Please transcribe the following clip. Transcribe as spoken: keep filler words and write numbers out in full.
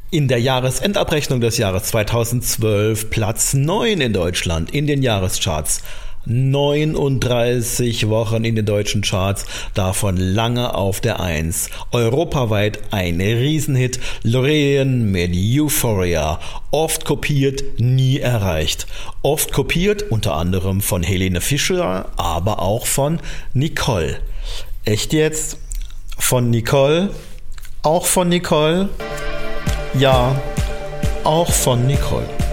In der Jahresendabrechnung des Jahres zweitausendzwölf Platz neun in Deutschland in den Jahrescharts. neununddreißig Wochen in den deutschen Charts, davon lange auf der Eins. Europaweit ein Riesenhit, Loreen mit Euphoria. Oft kopiert, nie erreicht. Oft kopiert, unter anderem von Helene Fischer, aber auch von Nicole. Echt jetzt? Von Nicole? Auch von Nicole? Ja, auch von Nicole.